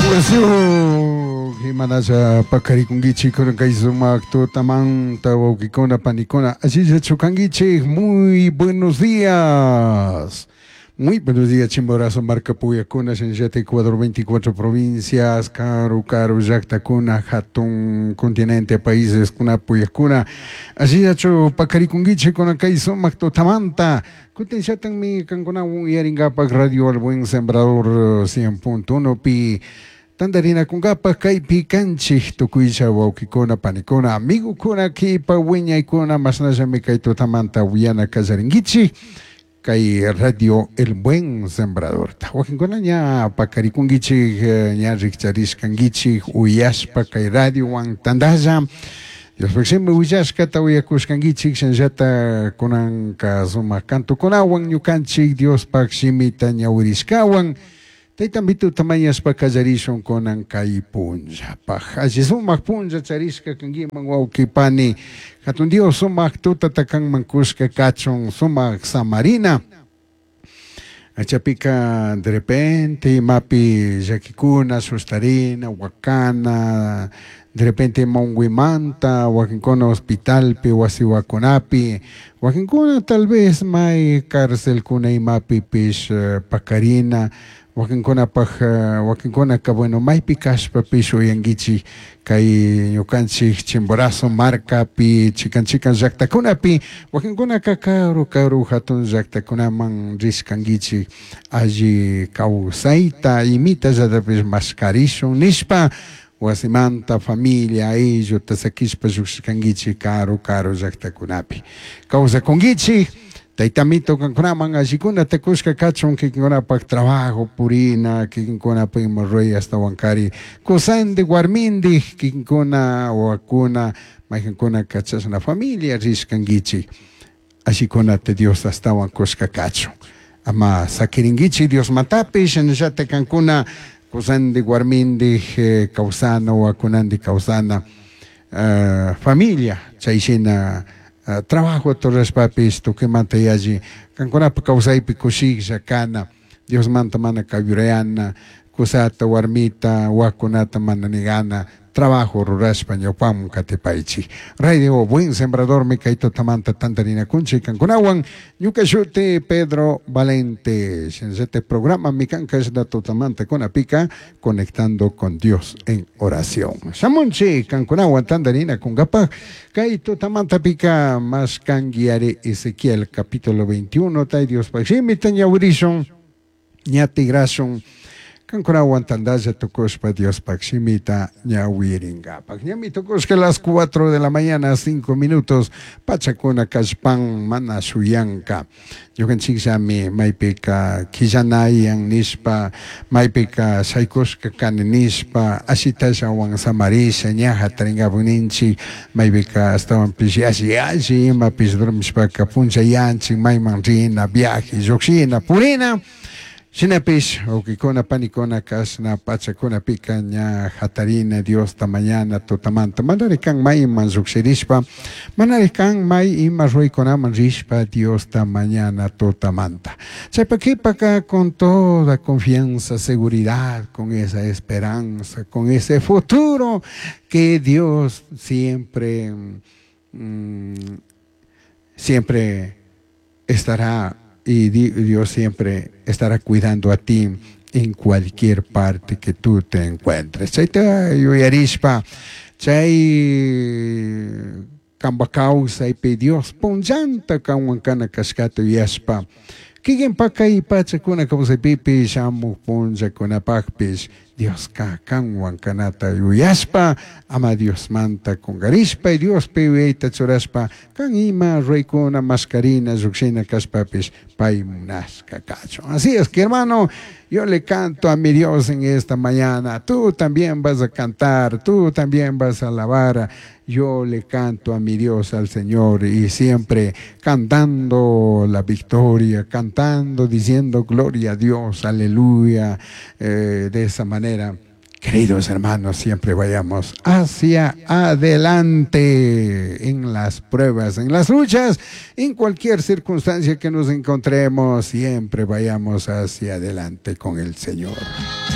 Yo, gimana sa pakarikungichi con kaisumak to tamang tawagikona panikona. Así se chukangichi. Muy buenos días. Muy buenos días, Chimborazo, Marca Puyacuna, Senjete, Ecuador, 24 provincias, Caro, Yactacuna, Hatun, continente, países, Cuna, Puyacuna. Así ha hecho Pacarikungiche con Akaizo, Macto Tamanta. Kutenshatan mi Cancuna, Yaringapak, Radio, el buen sembrador 100.1 pi. Tandarina con gapa kaipi canchi tukuisha waukikona panikona amigo kuna kipa wiña ikona masnaya mi kaito tamanta wiana kazaringichi kai radio el buen sembrador tawakinkona nya pakarikungichi nya rikchariskangichi uyashpa kai radio wan tandaja Dios próximo uyashka tawiakushkangichi shenjata kunan kazuma kanto kunawan nyukanchi Dios pakshimita nyawirishkawan Taitambitu tamayas pa kazarishon konan kai punja pa sumak punja chariska kangi mangwau kipani katun Dios sumak tuta takang mangkuska kachon sumak samarina achapika de repente mapi yakikuna sustarina wakana de repente monguimanta wakinkona hospital pi wasiwakunapi wakinkona tal vez mai cárcel kuna mapi pish pakarina wakinkona ka bueno mai pikashpa pisho yangichi kai ñukanchik Chimborazo marca pi chikan llaqtakunapi wakinkona ka karu hatun llaqtakunaman riskangichi alli kawsayta imita llatapish mascarishun nishpa wasimanta familia ello tasakishpa llukshikangichi karu llaqtakunapi kawsakungichi Taitamito kankunaman ashikuna takushka kachon kikinkunapak trabajo purina kikinkunapak imorrey hasta wankari kusandi warmindi kikinkuna wakuna makinkuna kachasna familia rishkangichi ashikunata Dios hasta wankushka kachon ama sakiringichi Dios matapi shenjate kankuna kusandi warmindi kausana wakunandi kausana familia chaishina trabajo torres papis tu que manta allí cancona pa causai picushig kana Dios manta mana kayureana kusata warmita wakunata mananigana trabajo rural español pam katepaichi radio buen sembrador me kaito tamanta tantarina kunchi cancunawan ñukashute Pedro Valente en este programa mi cancash da totamanta con apica conectando con Dios en oración shamunchi cancunawan tantarina con gapa kaito tamanta pica más canguiare Ezequiel capítulo 21 tai Dios pachimi tanya urishon ñatigrason Cancunawan tandaya tocospa Dios paximita ñawiringa. Paxñami tocosca las 4 de la mañana, 5 minutos. Pachacuna kashpan mana suyanka. Yo canchixami maipika kijanayan nispa, maipika saikoska kanispa, asitasha wan samarisha ñaja tringabuninchi, maipika estaban pisiasi, mapis dormispa kapuncha yanchi, maimanrina, viaje, yoxina, purina. Sinapis, okikona panikona kasna pachakona picaña hatarina Dios mañana totamanta manarikan mai manzuxerispa manarikan mai imarroikona manrispa Dios mañana totamanta. Sepa que acá con toda confianza, seguridad, con esa esperanza, con ese futuro que Dios siempre estará y Dios siempre estará cuidando a ti en cualquier parte que tú te encuentres. Chay yo yarispa, chay cambacausa y pe Dios ponjanta kawankana cascato yaspa. Kigen pakay pachakuna kausa pipi shamu ponja kuna pakpis. Dios kanwan kanata yuyaspa ama Dios manta con garispa y Dios peweita choraspa kan ima reikuna mascarina zuxina kaspapis paimunas kakacho. Así es que hermano, yo le canto a mi Dios en esta mañana. Tú también vas a cantar, tú también vas a alabar. Yo le canto a mi Dios, al Señor, y siempre cantando la victoria, cantando, diciendo gloria a Dios, aleluya, de esa manera. Queridos hermanos, siempre vayamos hacia adelante en las pruebas, en las luchas, en cualquier circunstancia que nos encontremos, siempre vayamos hacia adelante con el Señor.